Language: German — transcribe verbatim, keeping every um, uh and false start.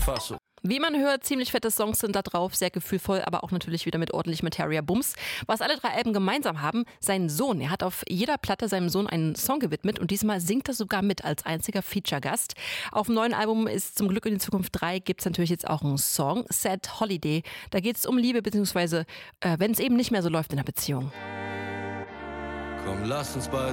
fasse. Wie man hört, ziemlich fette Songs sind da drauf, sehr gefühlvoll, aber auch natürlich wieder mit ordentlich Materia-Bums. Was alle drei Alben gemeinsam haben, sein Sohn. Er hat auf jeder Platte seinem Sohn einen Song gewidmet und diesmal singt er sogar mit als einziger Feature-Gast. Auf dem neuen Album ist zum Glück in die Zukunft drei, gibt es natürlich jetzt auch einen Song, Sad Holiday. Da geht es um Liebe, beziehungsweise äh, wenn es eben nicht mehr so läuft in der Beziehung. Komm, lass uns bei